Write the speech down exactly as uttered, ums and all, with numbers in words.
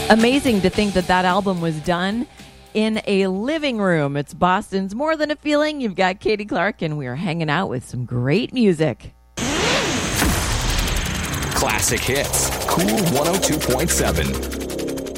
Amazing to think that that album was done in a living room. It's Boston's More Than a Feeling. You've got Katie Clark, and we are hanging out with some great music. Classic hits. Cool one oh two point seven.